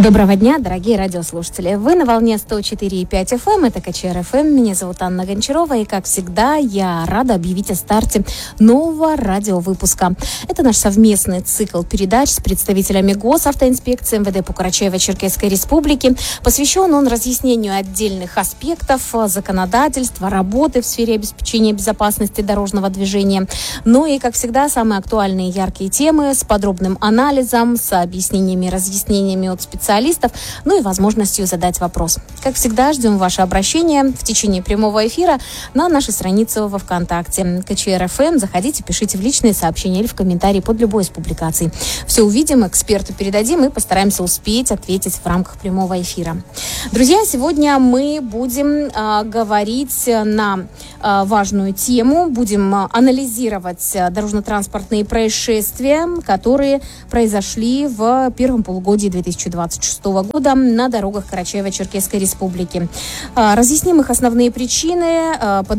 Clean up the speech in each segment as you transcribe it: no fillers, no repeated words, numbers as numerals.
Доброго дня, дорогие радиослушатели. Вы на волне 104,5 FM, это КЧР ФМ. Меня зовут Анна Гончарова, и, как всегда, я рада объявить о старте нового радиовыпуска. Это наш совместный цикл передач с представителями Госавтоинспекции МВД по Карачаево-Черкесской Республике. Посвящен он разъяснению отдельных аспектов законодательства, работы в сфере обеспечения безопасности дорожного движения. Ну и, как всегда, самые актуальные и яркие темы с подробным анализом, с объяснениями и разъяснениями от специалистов, ну и возможностью задать вопрос. Как всегда, ждем ваше обращение в течение прямого эфира на нашей странице во ВКонтакте КЧР ФМ. Заходите, пишите в личные сообщения или в комментарии под любой из публикаций. Все увидим, эксперту передадим и постараемся успеть ответить в рамках прямого эфира. Друзья, сегодня мы будем говорить на важную тему, будем анализировать дорожно-транспортные происшествия, которые произошли в первом полугодии 2026 года на дорогах Карачаево-Черкесской Республики. Разъясним их основные причины,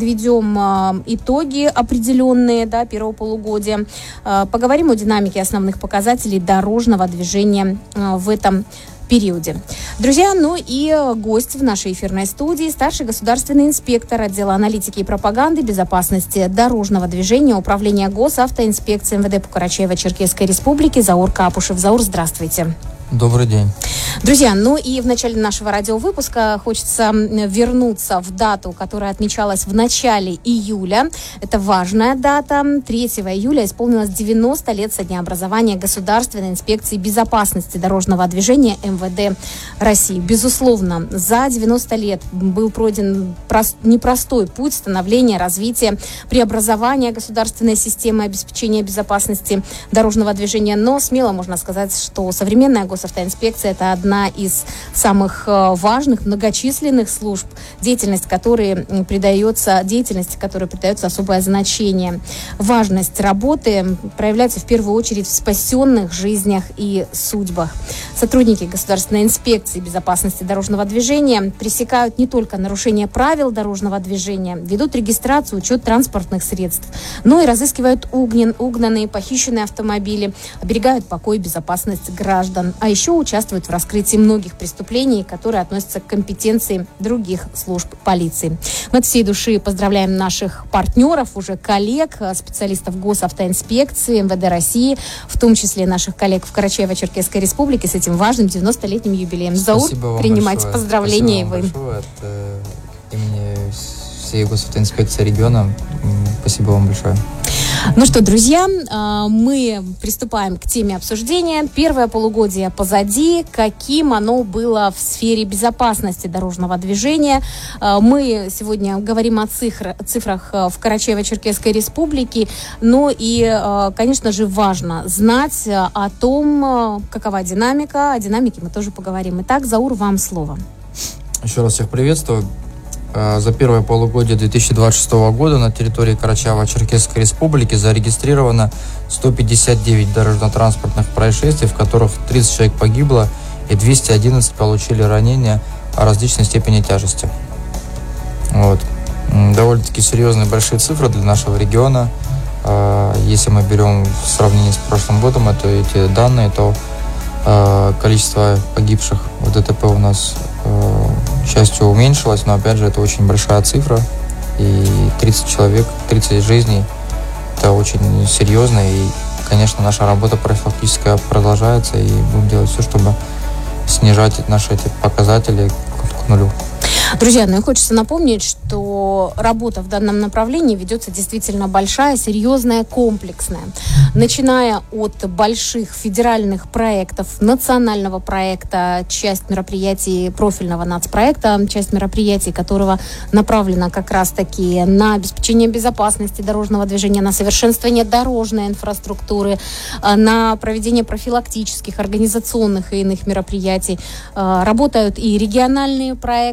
подведем итоги определенные первого полугодия, поговорим о динамике основных показателей дорожного движения в этом периоде. Друзья, ну и гость в нашей эфирной студии, старший государственный инспектор отдела аналитики и пропаганды безопасности дорожного движения Управления Госавтоинспекции МВД по Карачаево-Черкесской Республике Заур Капушев. Заур, здравствуйте. Добрый день. Друзья, ну и в начале нашего радиовыпуска хочется вернуться в дату, которая отмечалась в начале июля. Это важная дата. 3 июля исполнилось 90 лет со дня образования Государственной инспекции безопасности дорожного движения МВД России. Безусловно, за 90 лет был пройден непростой путь становления, развития, преобразования государственной системы обеспечения безопасности дорожного движения. Но смело можно сказать, что современная госавтоинспекция – это одна из самых важных, многочисленных служб, деятельности которой придается особое значение. Важность работы проявляется в первую очередь в спасенных жизнях и судьбах. Сотрудники Государственной инспекции безопасности дорожного движения пресекают не только нарушение правил дорожного движения, ведут регистрацию, учет транспортных средств, но и разыскивают угнанные, похищенные автомобили, оберегают покой и безопасность граждан, а еще участвуют в раскрытии многих преступлений, которые относятся к компетенции других служб полиции. Мы от всей души поздравляем наших партнеров, уже коллег, специалистов Госавтоинспекции МВД России, в том числе наших коллег в Карачаево-Черкесской Республике с этим важным 90-летним юбилеем. Заур, принимайте большое поздравления. Спасибо вам большое от имени всей Госавтоинспекции региона. Спасибо вам большое. Ну что, друзья, мы приступаем к теме обсуждения. Первое полугодие позади. Каким оно было в сфере безопасности дорожного движения? Мы сегодня говорим о цифрах в Карачаево-Черкесской Республике. Ну и, конечно же, важно знать о том, какова динамика. О динамике мы тоже поговорим. Итак, Заур, вам слово. Еще раз всех приветствую. За первое полугодие 2026 года на территории Карачаево-Черкесской Республики зарегистрировано 159 дорожно-транспортных происшествий, в которых 30 человек погибло и 211 получили ранения различной степени тяжести. Довольно-таки серьезные большие цифры для нашего региона. Если мы берем в сравнении с прошлым годом эти данные, то количество погибших в ДТП у нас, к счастью, уменьшилось, но, опять же, это очень большая цифра, и 30 человек, 30 жизней – это очень серьезно, и, конечно, наша работа профилактическая продолжается, и будем делать все, чтобы снижать наши эти показатели к нулю. Друзья, ну и хочется напомнить, что работа в данном направлении ведется действительно большая, серьезная, комплексная. Начиная от больших федеральных проектов, национального проекта, часть мероприятий профильного нацпроекта, часть мероприятий которого направлена как раз-таки на обеспечение безопасности дорожного движения, на совершенствование дорожной инфраструктуры, на проведение профилактических, организационных и иных мероприятий. Работают и региональные проекты,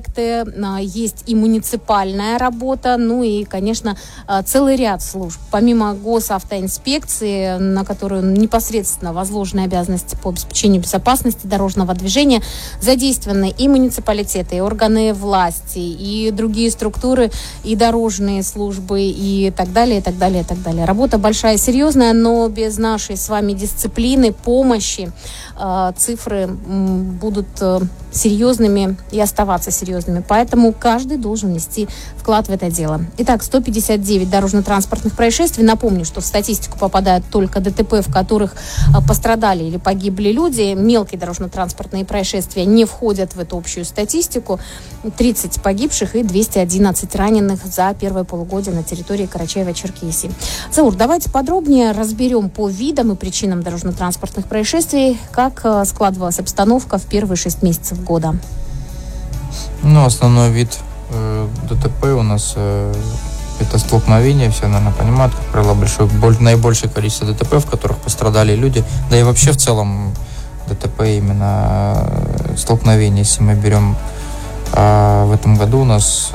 есть и муниципальная работа, ну и, конечно, целый ряд служб. Помимо госавтоинспекции, на которую непосредственно возложены обязанности по обеспечению безопасности дорожного движения, задействованы и муниципалитеты, и органы власти, и другие структуры, и дорожные службы, и так далее, и так далее, и так далее. Работа большая и серьезная, но без нашей с вами дисциплины, помощи, цифры будут серьезными и оставаться серьезными. Поэтому каждый должен нести вклад в это дело. Итак, 159 дорожно-транспортных происшествий. Напомню, что в статистику попадают только ДТП, в которых пострадали или погибли люди. Мелкие дорожно-транспортные происшествия не входят в эту общую статистику. 30 погибших и 211 раненых за первое полугодие на территории Карачаево-Черкесии. Заур, давайте подробнее разберем по видам и причинам дорожно-транспортных происшествий, как складывалась обстановка в первые 6 месяцев года. Ну, основной вид ДТП у нас это столкновение. Все, наверное, понимают, как правило, наибольшее количество ДТП, в которых пострадали люди. Да и вообще в целом ДТП именно столкновение. Если мы берем в этом году у нас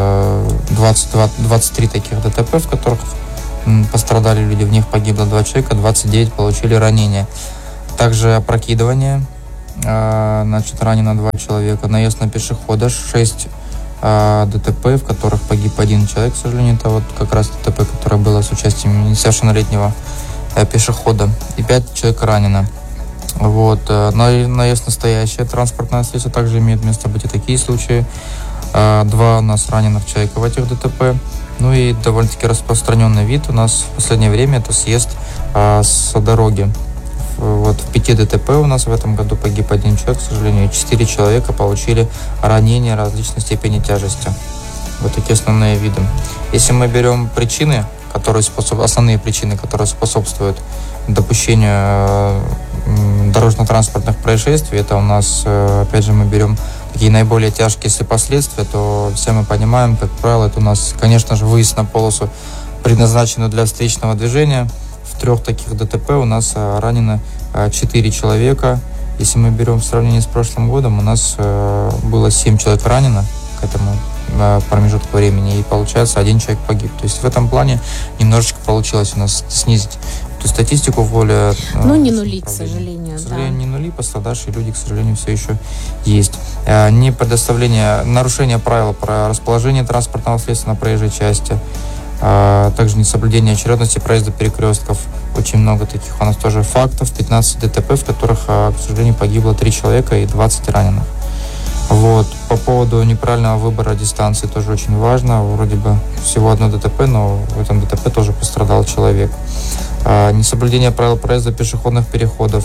23 таких ДТП, в которых пострадали люди, в них погибло 2 человека, 29 получили ранения. Также опрокидывание, значит, ранено 2 человека, наезд на пешехода, 6 ДТП, в которых погиб 1 человек, к сожалению, это вот как раз ДТП, которое было с участием несовершеннолетнего пешехода, и 5 человек ранено. Вот. Наезд настоящее транспортное средство, также имеет место быть и такие случаи. 2 у нас раненых человека в этих ДТП. Ну и довольно-таки распространенный вид у нас в последнее время это съезд с дороги. Вот в 5 ДТП у нас в этом году погиб 1 человек, к сожалению, 4 человека получили ранения различной степени тяжести. Вот такие основные виды. Если мы берем причины, основные причины, которые способствуют допущению дорожно-транспортных происшествий, это у нас, опять же, мы берем такие наиболее тяжкие, если последствия, то все мы понимаем, как правило, это у нас, конечно же, выезд на полосу, предназначенную для встречного движения. В 3 таких ДТП у нас ранено 4 человека. Если мы берем в сравнении с прошлым годом, у нас было 7 человек ранено к этому промежутку времени, и получается 1 человек погиб. То есть в этом плане немножечко получилось у нас снизить эту статистику в более... Ну, не нули, к сожалению. К сожалению, не нули, пострадавшие люди, к сожалению, все еще есть. Не предоставление, нарушение правил про расположение транспортного средства на проезжей части, также несоблюдение очередности проезда перекрестков. Очень много таких у нас тоже фактов. 15 ДТП, в которых, к сожалению, погибло 3 человека и 20 раненых. Вот. По поводу неправильного выбора дистанции тоже очень важно. Вроде бы всего 1 ДТП, но в этом ДТП тоже пострадал человек. Несоблюдение правил проезда пешеходных переходов.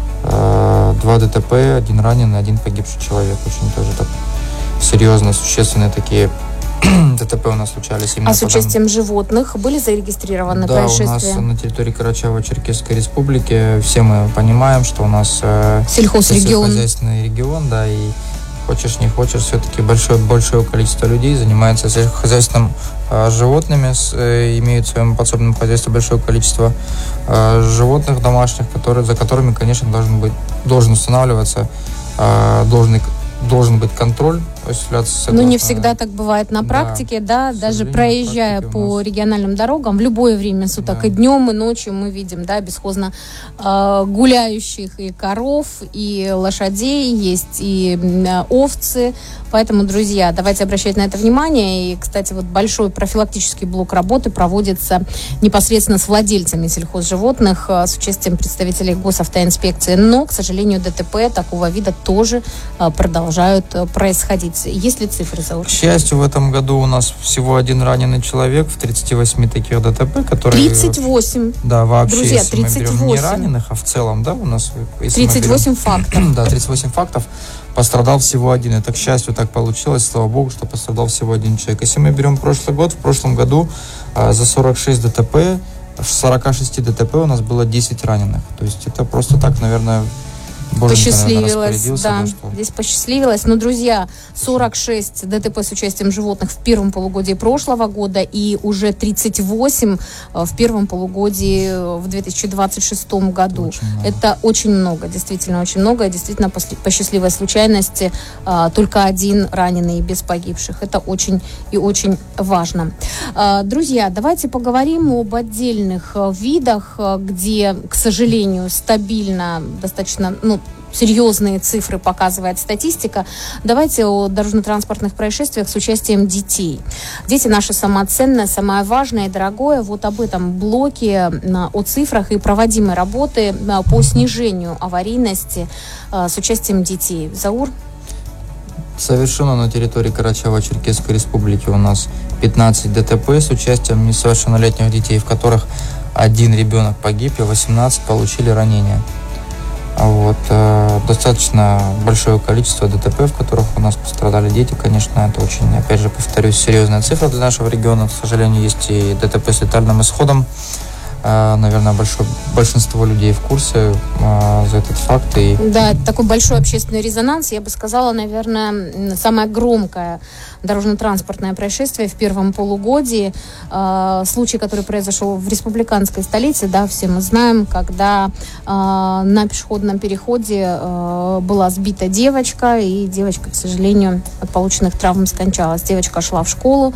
2 ДТП, 1 раненый, 1 погибший человек. Очень тоже так серьезно, существенные такие ДТП у нас случались. А с участием животных были зарегистрированы происшествия? Да, у нас на территории Карачаево-Черкесской республики все мы понимаем, что у нас сельхозрегион, сельскохозяйственный регион, да, и хочешь не хочешь, все-таки большое количество людей занимается сельскохозяйственным животными, имеют в своем подсобном хозяйстве большое количество животных домашних, за которыми, конечно, должен устанавливаться, должен быть контроль. Но не всегда так бывает на практике, да, даже проезжая по региональным дорогам в любое время суток, и днем, и ночью мы видим, да, бесхозно гуляющих и коров, и лошадей, есть и овцы. Поэтому, друзья, давайте обращать на это внимание. И, кстати, вот большой профилактический блок работы проводится непосредственно с владельцами сельхозживотных, с участием представителей госавтоинспекции. Но, к сожалению, ДТП такого вида тоже продолжают происходить. Есть ли цифры, Заур? К счастью, в этом году у нас всего 1 раненый человек в 38 таких ДТП, которые... 38? Да, вообще, друзья, если 38. Мы берем не раненых, а в целом, да, у нас... 38 фактов. Да, 38 фактов. Пострадал всего 1. Это, к счастью, так получилось, слава богу, что пострадал всего 1 человек. Если мы берем прошлый год, в прошлом году за 46 ДТП, в 46 ДТП у нас было 10 раненых. То есть это просто так, наверное, посчастливилось, да, здесь посчастливилось. Но, друзья, 46 ДТП с участием животных в первом полугодии прошлого года и уже 38 в первом полугодии в 2026 году. Это очень много, действительно очень много. И действительно, по счастливой случайности только один раненый без погибших. Это очень и очень важно. Друзья, давайте поговорим об отдельных видах, где, к сожалению, стабильно, достаточно, серьезные цифры показывает статистика. Давайте о дорожно-транспортных происшествиях с участием детей. Дети наше самое ценное, самое важное и дорогое. Вот об этом блоке, о цифрах и проводимой работы по снижению аварийности с участием детей. Заур? Совершено на территории Карачаево-Черкесской республики у нас 15 ДТП с участием несовершеннолетних детей, в которых один ребенок погиб и 18 получили ранения. Достаточно большое количество ДТП, в которых у нас пострадали дети, конечно, это очень, опять же, повторюсь, серьезная цифра для нашего региона. К сожалению, есть и ДТП с летальным исходом. Наверное, большинство людей в курсе за этот факт. Да, это такой большой общественный резонанс. Я бы сказала, наверное, самое громкое дорожно-транспортное происшествие в первом полугодии. Случай, который произошел в республиканской столице, да, все мы знаем, когда на пешеходном переходе была сбита девочка, и девочка, к сожалению, от полученных травм скончалась. Девочка шла в школу,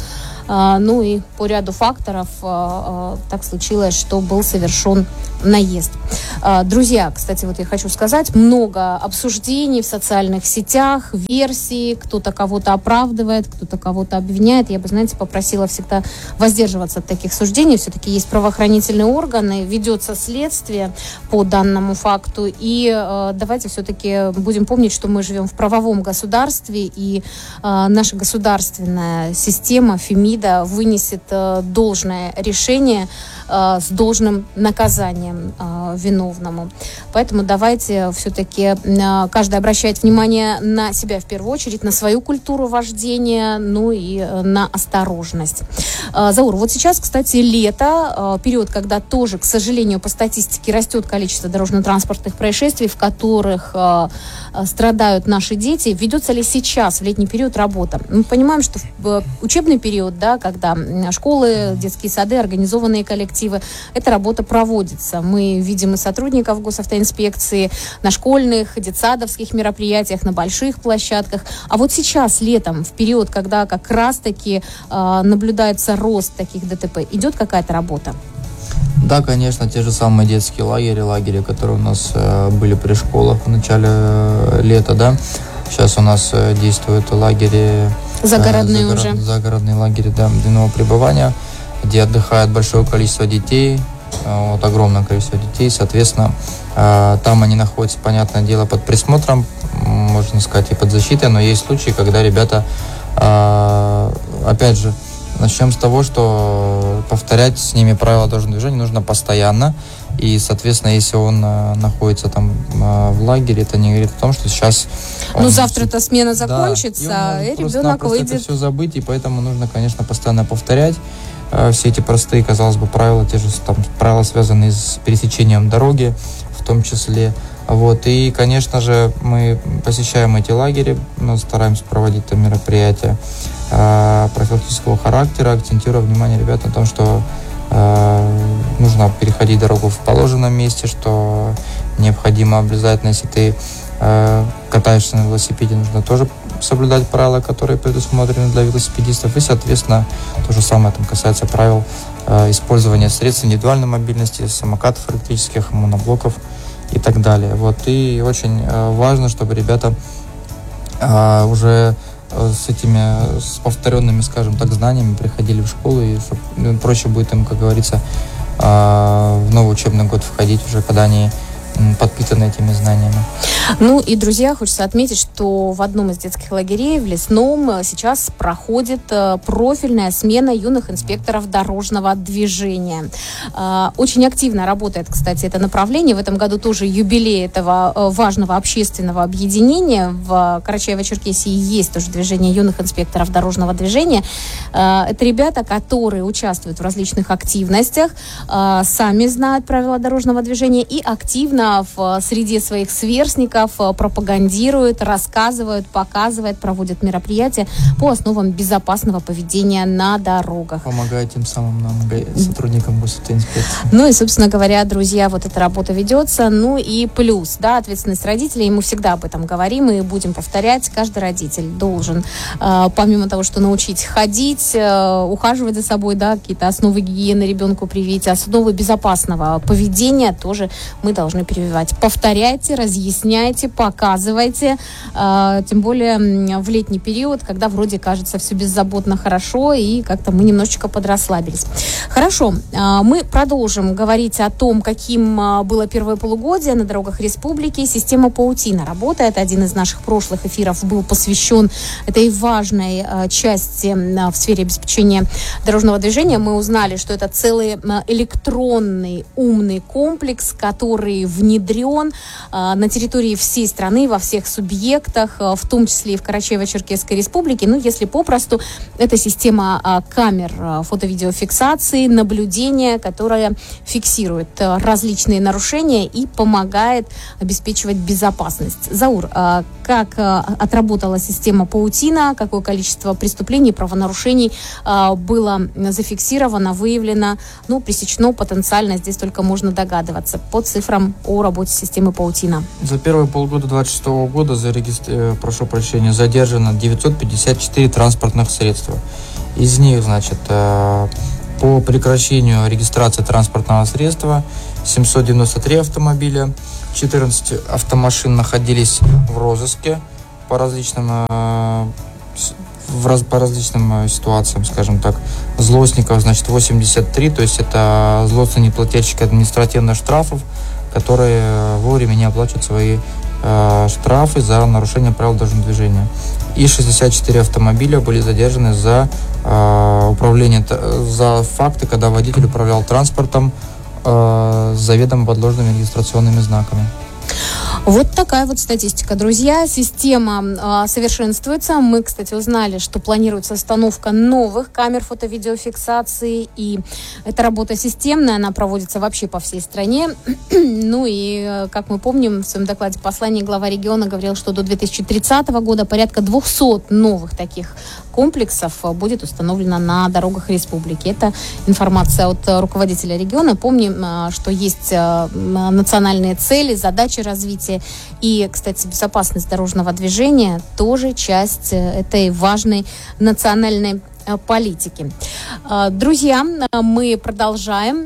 и по ряду факторов так случилось, что был совершен наезд. Друзья, кстати, я хочу сказать, много обсуждений в социальных сетях, версий, кто-то кого-то оправдывает, кто-то кого-то обвиняет. Я бы, попросила всегда воздерживаться от таких суждений. Все-таки есть правоохранительные органы, ведется следствие по данному факту. И давайте все-таки будем помнить, что мы живем в правовом государстве, и наша государственная система, Фемида, вынесет должное решение с должным наказанием виновному. Поэтому давайте все-таки каждый обращает внимание на себя в первую очередь, на свою культуру вождения, и на осторожность. Заур, сейчас, кстати, лето, период, когда тоже, к сожалению, по статистике растет количество дорожно-транспортных происшествий, в которых страдают наши дети. Ведется ли сейчас, в летний период, работа? Мы понимаем, что в учебный период, да, когда школы, детские сады, организованные коллективы, эта работа проводится. Мы видим и сотрудников госавтоинспекции на школьных, детсадовских мероприятиях, на больших площадках. А сейчас, летом, в период, когда как раз-таки наблюдается рост таких ДТП, идет какая-то работа? Да, конечно, те же самые детские лагеря, которые у нас были при школах в начале лета, да. Сейчас у нас действуют лагеря, загородные лагеря, да, дневного пребывания, где отдыхает большое количество детей, огромное количество детей, соответственно, там они находятся, понятное дело, под присмотром, можно сказать, и под защитой, но есть случаи, когда ребята, опять же, начнем с того, что повторять с ними правила дорожного движения нужно постоянно, и, соответственно, если он находится там в лагере, это не говорит о том, что сейчас... завтра-то смена закончится, и ребенок выйдет. Это все забыть, и поэтому нужно, конечно, постоянно повторять все эти простые, казалось бы, правила, те же там правила, связанные с пересечением дороги, в том числе. И, конечно же, мы посещаем эти лагеря, мы стараемся проводить там мероприятия профилактического характера, акцентируя внимание ребят на том, что нужно переходить дорогу в положенном месте, что необходимо обязательно, если ты катаешься на велосипеде, нужно тоже соблюдать правила, которые предусмотрены для велосипедистов. И, соответственно, то же самое там касается правил использования средств индивидуальной мобильности, самокатов электрических, моноблоков и так далее. И очень важно, чтобы ребята уже с повторенными, скажем так, знаниями приходили в школу, и чтобы проще будет им, как говорится, в новый учебный год входить уже, когда они подпитаны этими знаниями. И, друзья, хочется отметить, что в одном из детских лагерей, в Лесном, сейчас проходит профильная смена юных инспекторов дорожного движения. Очень активно работает, кстати, это направление. В этом году тоже юбилей этого важного общественного объединения. В Карачаево-Черкесии есть тоже движение юных инспекторов дорожного движения. Это ребята, которые участвуют в различных активностях, сами знают правила дорожного движения и активно активно в среде своих сверстников пропагандирует, рассказывает, показывает, проводит мероприятия по основам безопасного поведения на дорогах. Помогает тем самым нам, сотрудникам госавтоинспекции. Ну и, собственно говоря, друзья, вот эта работа ведется. Ну и плюс, да, ответственность родителей, мы всегда об этом говорим и будем повторять. Каждый родитель должен, помимо того, что научить ходить, ухаживать за собой, да, какие-то основы гигиены ребенку привить, основы безопасного поведения тоже мы должны прививать. Повторяйте, разъясняйте, показывайте, тем более в летний период, когда вроде кажется все беззаботно хорошо и как-то мы немножечко подрасслабились. Хорошо, мы продолжим говорить о том, каким было первое полугодие на дорогах республики. Система паутина работает. Один из наших прошлых эфиров был посвящен этой важной части в сфере обеспечения дорожного движения. Мы узнали, что это целый электронный умный комплекс, который внедрен на территории всей страны, во всех субъектах, в том числе и в Карачаево-Черкесской республике. Ну, если попросту, это система камер фото-видеофиксации, наблюдения, которая фиксирует различные нарушения и помогает обеспечивать безопасность. Заур, как отработала система паутина, какое количество преступлений, правонарушений было зафиксировано, выявлено, ну, пресечено потенциально, здесь только можно догадываться по цифрам о работе системы паутина. За первые полгода 2026 года задержано 954 транспортных средства. Из них, значит, по прекращению регистрации транспортного средства 793 автомобиля, 14 автомашин находились в розыске по различным ситуациям, скажем так. Злостников, значит, 83, то есть это злостные неплательщики административных штрафов, которые вовремя не оплачивают свои штрафы за нарушение правил дорожного движения. И 64 автомобиля были задержаны за управление, за факты, когда водитель управлял транспортом с заведомо подложными регистрационными знаками. Вот такая вот статистика, друзья. Система совершенствуется. Мы, кстати, узнали, что планируется установка новых камер фото-видеофиксации. И эта работа системная, она проводится вообще по всей стране. Ну и, как мы помним, в своем докладе послания глава региона говорил, что до 2030 года порядка 200 новых таких комплексов будет установлено на дорогах республики. Это информация от руководителя региона. Помним, что есть национальные цели, задачи развития. И, кстати, безопасность дорожного движения тоже часть этой важной национальной политики. Друзья, мы продолжаем.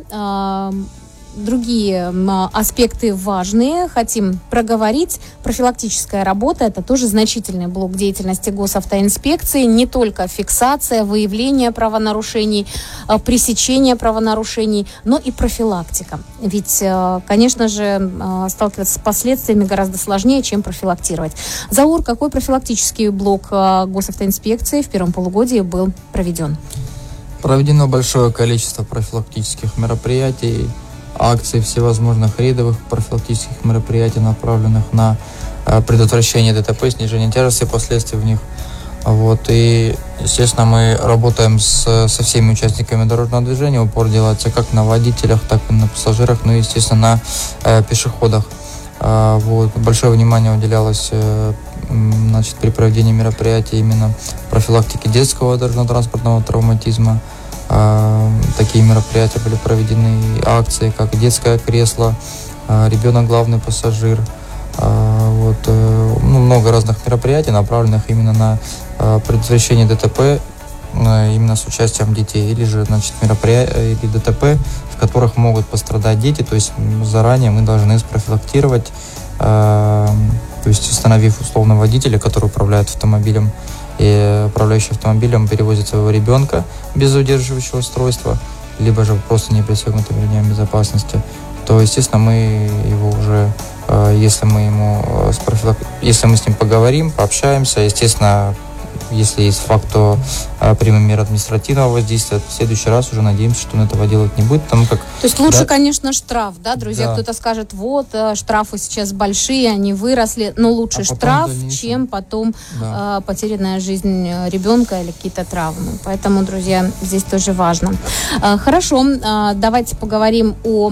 Другие аспекты важные хотим проговорить. Профилактическая работа – это тоже значительный блок деятельности госавтоинспекции. Не только фиксация, выявление правонарушений, пресечение правонарушений, но и профилактика. Ведь, конечно же, сталкиваться с последствиями гораздо сложнее, чем профилактировать. Заур, какой профилактический блок госавтоинспекции в первом полугодии был проведен? Проведено большое количество профилактических мероприятий, акций, всевозможных рейдовых профилактических мероприятий, направленных на предотвращение ДТП, снижение тяжести последствий в них. Вот. И, естественно, мы работаем со всеми участниками дорожного движения. Упор делается как на водителях, так и на пассажирах, ну и, естественно, на пешеходах. Вот. Большое внимание уделялось, значит, при проведении мероприятий именно профилактике детского дорожно-транспортного травматизма. Такие мероприятия были проведены, акции, как детское кресло, ребенок главный пассажир. Вот, много разных мероприятий, направленных именно на предотвращение ДТП, именно с участием детей, или же, значит, мероприятия или ДТП, в которых могут пострадать дети, то есть заранее мы должны спрофилактировать, то есть установив условно водителя, который управляет автомобилем, и управляющий автомобилем перевозит своего ребенка без удерживающего устройства, либо же просто не пристегнутым ремнем безопасности, то, естественно, мы его уже, если мы с ним поговорим, пообщаемся, естественно, если есть факт, то примем меры административного воздействия. В следующий раз уже надеемся, что он этого делать не будет, потому как... То есть лучше, конечно, штраф, да, друзья? Да. Кто-то скажет, вот, штрафы сейчас большие, они выросли, но лучше штраф, чем потом потерянная жизнь ребенка или какие-то травмы. Поэтому, друзья, здесь тоже важно. Хорошо, давайте поговорим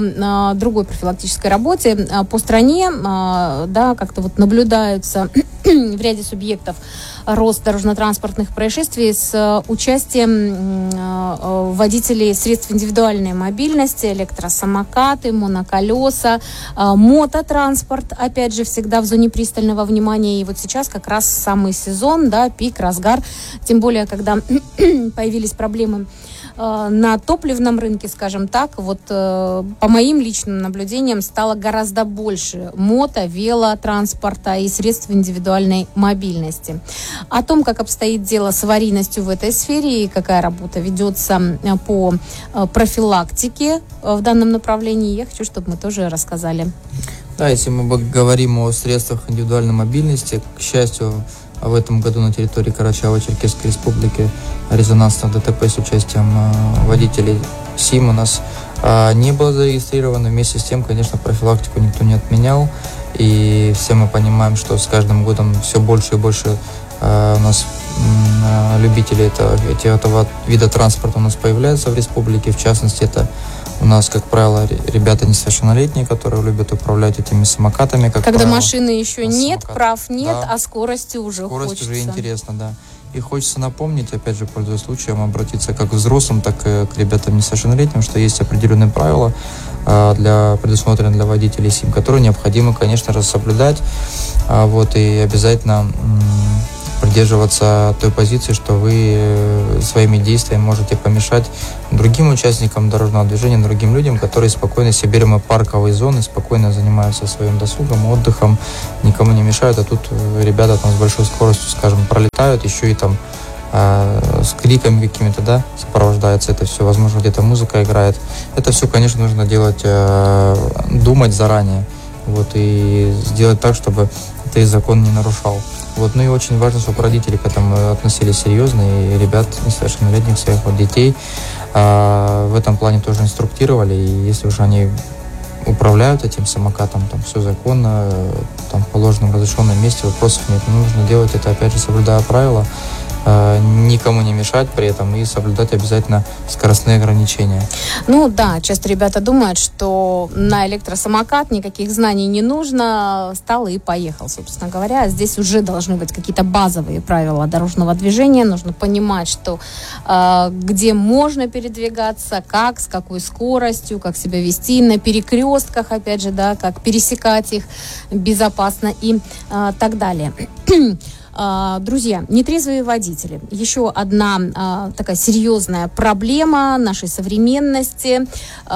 о другой профилактической работе. По стране, да, как-то вот наблюдаются в ряде субъектов рост дорожно-транспортных происшествий с участием водителей средств индивидуальной мобильности, электросамокаты, моноколеса, мототранспорт, опять же, всегда в зоне пристального внимания. И вот сейчас как раз самый сезон, да, пик, разгар, тем более, когда появились проблемы на топливном рынке, скажем так, вот по моим личным наблюдениям стало гораздо больше мото, велотранспорта и средств индивидуальной мобильности. О том, как обстоит дело с аварийностью в этой сфере и какая работа ведется по профилактике в данном направлении, я хочу, чтобы мы тоже рассказали. Да, если мы говорим о средствах индивидуальной мобильности, к счастью, в этом году на территории Карачаево-Черкесской республики резонансных ДТП с участием водителей СИМ у нас не было зарегистрировано. Вместе с тем, конечно, профилактику никто не отменял. И все мы понимаем, что с каждым годом все больше и больше у нас любителей этого вида транспорта у нас появляются в республике. В частности, это у нас, как правило, ребята несовершеннолетние, которые любят управлять этими самокатами. Когда машины еще нет, прав нет, да. А скорости уже хочется. Скорость уже интересно, да. И хочется напомнить, опять же, пользуясь случаем, обратиться как к взрослым, так и к ребятам несовершеннолетним, что есть определенные правила, предусмотренные для водителей СИМ, которые необходимо, конечно же, соблюдать. Вот, и обязательно придерживаться той позиции, что вы своими действиями можете помешать другим участникам дорожного движения, другим людям, которые спокойно себе берут парковые зоны, спокойно занимаются своим досугом, отдыхом, никому не мешают, а тут ребята там с большой скоростью, скажем, пролетают, еще и там с криками какими-то, да, сопровождается это все, возможно, где-то музыка играет. Это все, конечно, нужно делать, думать заранее, вот, и сделать так, чтобы ты закон не нарушал. Вот, ну и очень важно, чтобы родители к этому относились серьезно, и ребят несовершеннолетних, своих вот детей в этом плане тоже инструктировали, и если уже они управляют этим самокатом, там все законно, там в положенном разрешенном месте, вопросов нет. Нужно делать это, опять же, соблюдая правила, никому не мешать при этом и соблюдать обязательно скоростные ограничения. Ну да, часто ребята думают, что на электросамокат никаких знаний не нужно, встал и поехал, собственно говоря. Здесь уже должны быть какие-то базовые правила дорожного движения, нужно понимать, что где можно передвигаться, как, с какой скоростью, как себя вести на перекрестках, опять же, да, как пересекать их безопасно и так далее. Друзья, нетрезвые водители. Еще одна такая серьезная проблема нашей современности.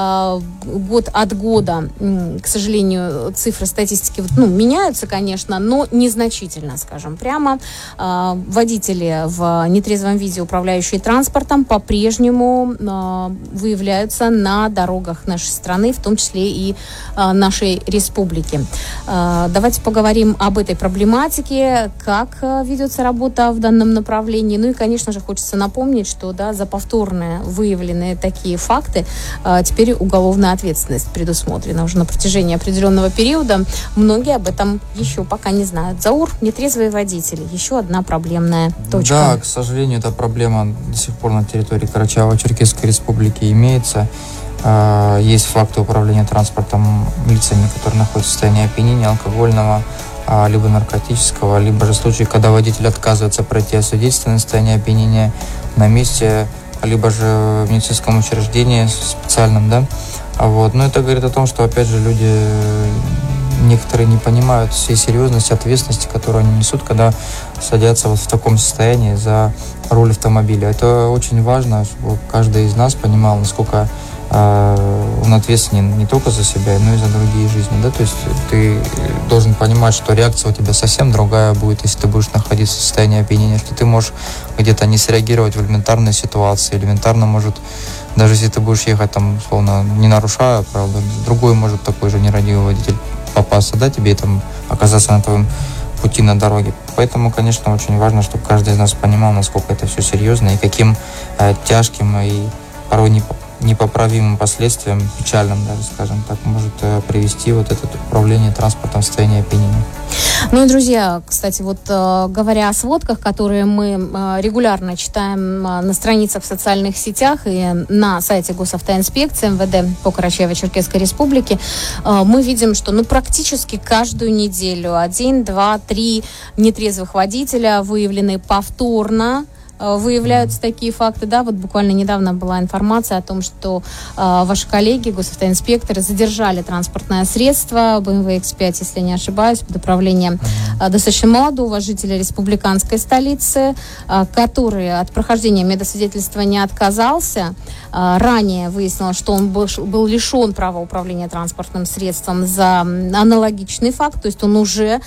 Год от года, к сожалению, цифры статистики меняются, конечно, но незначительно, скажем прямо. Водители в нетрезвом виде, управляющие транспортом, по-прежнему выявляются на дорогах нашей страны, в том числе и нашей республики. Давайте поговорим об этой проблематике, как ведется работа в данном направлении. Ну и, конечно же, хочется напомнить, что да, за повторные выявленные такие факты теперь уголовная ответственность предусмотрена уже на протяжении определенного периода. Многие об этом еще пока не знают. Заур, нетрезвые водители. Еще одна проблемная точка. Да, к сожалению, эта проблема до сих пор на территории Карачаево-Черкесской республики имеется. Есть факты управления транспортом лицами, которые находятся в состоянии опьянения алкогольного, либо наркотического, либо же случаи, когда водитель отказывается пройти освидетельствованное состояние опьянения на месте, либо же в медицинском учреждении специальном, да. Вот. Но это говорит о том, что, опять же, люди некоторые не понимают всей серьезности, ответственности, которую они несут, когда садятся вот в таком состоянии за руль автомобиля. Это очень важно, чтобы каждый из нас понимал, насколько он ответственен не только за себя, но и за другие жизни, да, то есть ты должен понимать, что реакция у тебя совсем другая будет, если ты будешь находиться в состоянии опьянения, что ты можешь где-то не среагировать в элементарной ситуации, элементарно может, даже если ты будешь ехать там, условно, не нарушая, правда, другой может такой же нерадивый водитель попасться, да, тебе там оказаться на твоем пути на дороге. Поэтому, конечно, очень важно, чтобы каждый из нас понимал, насколько это все серьезно и каким тяжким и порой непоправимым последствиям, печальным даже, скажем так, может привести вот это управление транспортом в состоянии опьянения. Ну и, друзья, кстати, вот говоря о сводках, которые мы регулярно читаем на страницах в социальных сетях и на сайте Госавтоинспекции МВД по Карачаево-Черкесской Республике, мы видим, что практически каждую неделю 1, 2, 3 нетрезвых водителя выявлены повторно. Выявляются такие факты, да, вот буквально недавно была информация о том, что ваши коллеги, госавтоинспекторы, задержали транспортное средство BMW X5, если не ошибаюсь, под управлением достаточно молодого жителя республиканской столицы, который от прохождения медосвидетельства не отказался. Ранее выяснилось, что он был лишен права управления транспортным средством за аналогичный факт, то есть он уже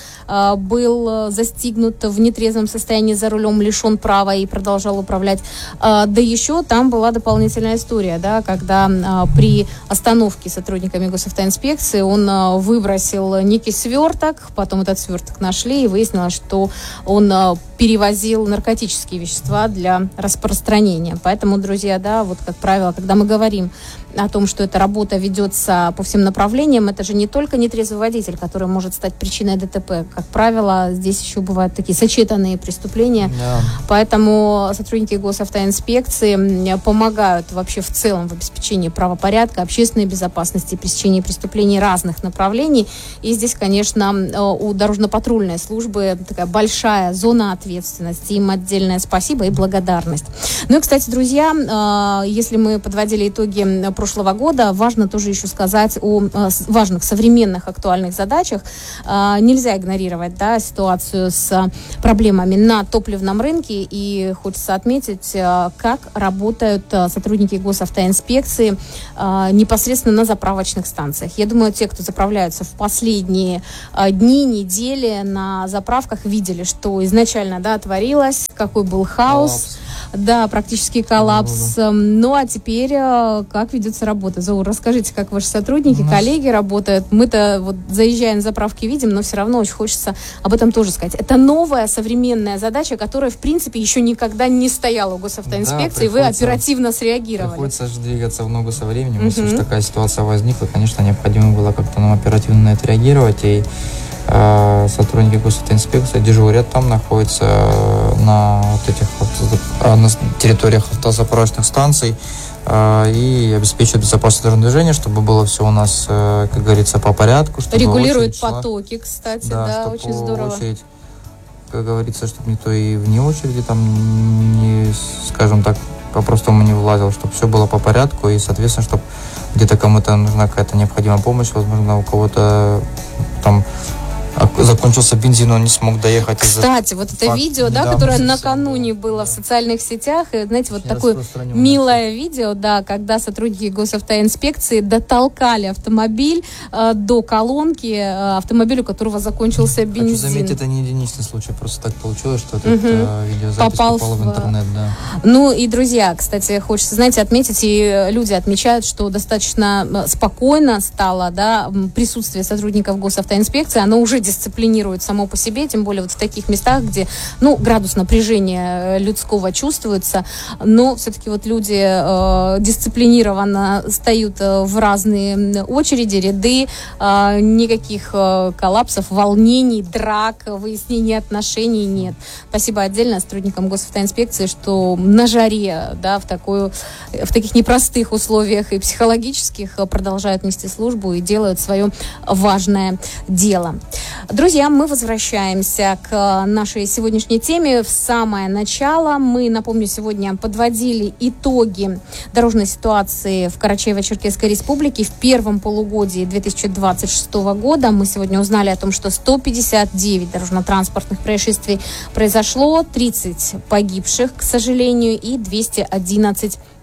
был застигнут в нетрезвом состоянии за рулем, лишен права и продолжал управлять. Да еще там была дополнительная история, да, когда при остановке сотрудниками Госавтоинспекции он выбросил некий сверток, потом этот сверток нашли и выяснилось, что он перевозил наркотические вещества для распространения. Поэтому, друзья, да, вот как правило, когда мы говорим о том, что эта работа ведется по всем направлениям, это же не только нетрезвый водитель, который может стать причиной ДТП. Как правило, здесь еще бывают такие сочетанные преступления. Yeah. Поэтому сотрудники Госавтоинспекции помогают вообще в целом в обеспечении правопорядка, общественной безопасности, пресечении преступлений разных направлений. И здесь, конечно, у дорожно-патрульной службы такая большая зона ответственности. Им отдельное спасибо и благодарность. Ну и, кстати, друзья, если мы подводили итоги прошлого года, важно тоже еще сказать о важных современных актуальных задачах. Нельзя игнорировать, да, ситуацию с проблемами на топливном рынке, и хочется отметить, как работают сотрудники Госавтоинспекции непосредственно на заправочных станциях. Я думаю, те, кто заправляются в последние дни, недели на заправках, видели, что изначально, да, творилось, какой был хаос. Да, практически коллапс. Ну, а теперь как ведется работа? Заур, расскажите, как ваши сотрудники, коллеги работают. Мы-то вот заезжаем на заправки, видим, но все равно очень хочется об этом тоже сказать. Это новая современная задача, которая, в принципе, еще никогда не стояла у Госавтоинспекции, и вы оперативно среагировали. Приходится же двигаться в ногу со временем. Если уж такая ситуация возникла, конечно, необходимо было как-то нам оперативно на это реагировать. И сотрудники Госавтоинспекции дежурят там, находятся на вот этих на территориях автозаправочных станций и обеспечивают безопасность дорожного движения, чтобы было все у нас, как говорится, по порядку. Чтобы регулируют потоки, кстати, да, очень здорово. Очередь, как говорится, чтобы никто и вне очереди там не, скажем так, по-простому не влазил, чтобы все было по порядку и, соответственно, чтобы где-то кому-то нужна какая-то необходимая помощь, возможно, у кого-то там закончился бензин, он не смог доехать. Кстати, вот это видео, да, которое накануне было в социальных сетях, и, знаете, вот такое милое видео, да, когда сотрудники Госавтоинспекции дотолкали автомобиль до колонки автомобиля, у которого закончился бензин. Хочу заметить, это не единичный случай, просто так получилось, что этот видеозапись попала в интернет, да. Ну и, друзья, кстати, хочется, знаете, отметить, и люди отмечают, что достаточно спокойно стало, да, присутствие сотрудников Госавтоинспекции, оно уже дисциплинирует само по себе, тем более вот в таких местах, где, ну, градус напряжения людского чувствуется, но все-таки вот люди дисциплинированно стоят в разные очереди, ряды, никаких коллапсов, волнений, драк, выяснений отношений нет. Спасибо отдельно сотрудникам Госавтоинспекции, что на жаре, да, в таких непростых условиях и психологических продолжают нести службу и делают свое важное дело. Друзья, мы возвращаемся к нашей сегодняшней теме. В самое начало мы, напомню, сегодня подводили итоги дорожной ситуации в Карачаево-Черкесской Республике в первом полугодии 2026 года. Мы сегодня узнали о том, что 159 дорожно-транспортных происшествий произошло, 30 погибших, к сожалению, и 211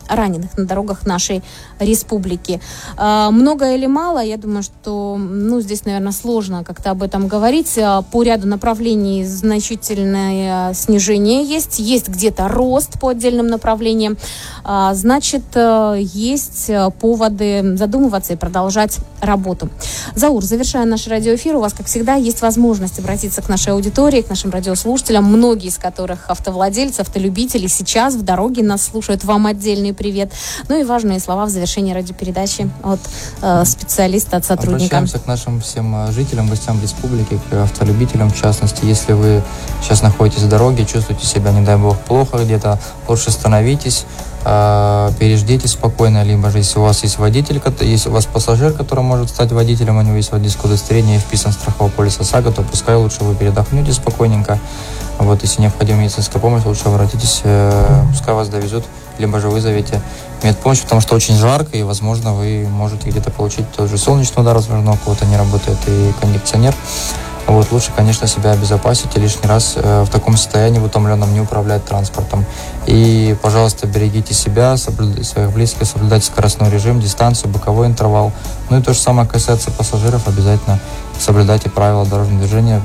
раненых на дорогах нашей республики. Много или мало? Я думаю, что здесь, наверное, сложно как-то об этом говорить. По ряду направлений значительное снижение есть где-то рост по отдельным направлениям. Значит, есть поводы задумываться и продолжать работу. Заур, завершая наш радиоэфир, у вас, как всегда, есть возможность обратиться к нашей аудитории, к нашим радиослушателям, многие из которых автовладельцы, автолюбители сейчас в дороге нас слушают. Вам отдельный привет. И важные слова в завершении радиопередачи от специалиста, от сотрудника. Обращаемся к нашим всем жителям, гостям республики, к автолюбителям в частности. Если вы сейчас находитесь в дороге, чувствуете себя, не дай бог, плохо где-то, лучше остановитесь, переждите спокойно, либо же если у вас есть водитель, если у вас пассажир, который может стать водителем, у него есть водительское удостоверение и вписан страховой полис ОСАГО, то пускай лучше вы передохнете спокойненько. Если необходима медицинская помощь, лучше обратитесь, пускай вас довезут, либо же вызовите медпомощь, потому что очень жарко, и, возможно, вы можете где-то получить тот же солнечный удар, возможно, у кого-то не работает и кондиционер. Лучше, конечно, себя обезопасить и лишний раз в таком состоянии, в утомленном, не управлять транспортом. И, пожалуйста, берегите себя, своих близких, соблюдайте скоростной режим, дистанцию, боковой интервал. И то же самое касается пассажиров, обязательно соблюдайте правила дорожного движения,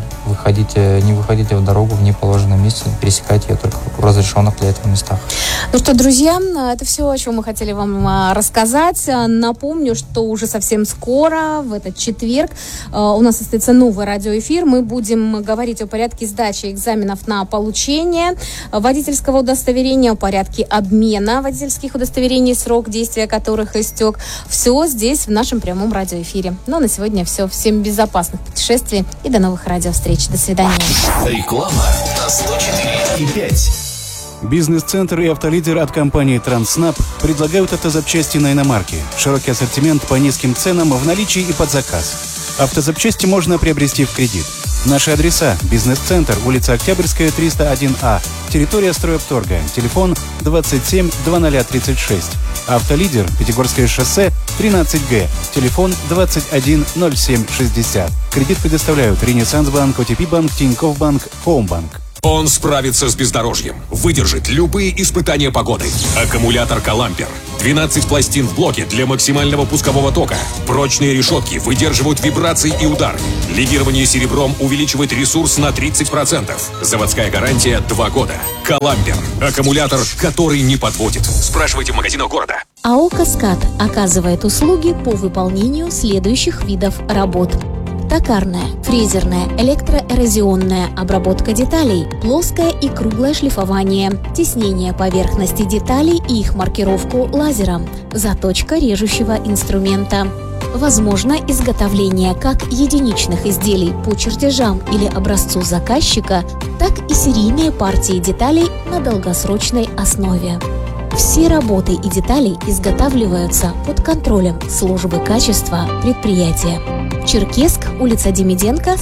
не выходите в дорогу в неположенном месте, пересекайте ее только в разрешенных для этого местах. Друзья, это все, о чем мы хотели вам рассказать. Напомню, что уже совсем скоро, в этот четверг, у нас состоится новый радиоэфир. Мы будем говорить о порядке сдачи экзаменов на получение водительского удостоверения, о порядке обмена водительских удостоверений, срок действия которых истек. Все здесь, в нашем прямом радиоэфире. На сегодня все. Всем безопасных путешествий и до новых радиовстреч. До свидания. Реклама на 104,5. Бизнес-центр и автолидер от компании «Транснаб» предлагают автозапчасти на иномарки. Широкий ассортимент по низким ценам в наличии и под заказ. Автозапчасти можно приобрести в кредит. Наши адреса: Бизнес-центр, улица Октябрьская, 301А, территория стройопторга, телефон 27 2036. Автолидер, Пятигорское шоссе, 13Г, телефон 21 07 60. Кредит предоставляют Ренессанс-банк, ОТП-банк, Тинькофф-банк, Хоумбанк. Он справится с бездорожьем, выдержит любые испытания погоды. Аккумулятор «Калампер». 12 пластин в блоке для максимального пускового тока. Прочные решетки выдерживают вибрации и удары. Легирование серебром увеличивает ресурс на 30%. Заводская гарантия 2 года. «Калампер». Аккумулятор, который не подводит. Спрашивайте в магазинах города. АО «Каскад» оказывает услуги по выполнению следующих видов работ: токарная, фрезерная, электроэрозионная, обработка деталей, плоское и круглое шлифование, теснение поверхности деталей и их маркировку лазером, заточка режущего инструмента. Возможно изготовление как единичных изделий по чертежам или образцу заказчика, так и серийные партии деталей на долгосрочной основе. Все работы и детали изготавливаются под контролем службы качества предприятия. Черкесск, улица Демиденко,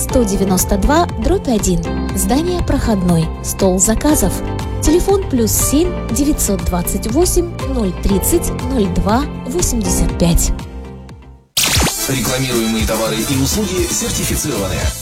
192/1. Здание проходной. Стол заказов. Телефон +7 928 030 02 85. Рекламируемые товары и услуги сертифицированы.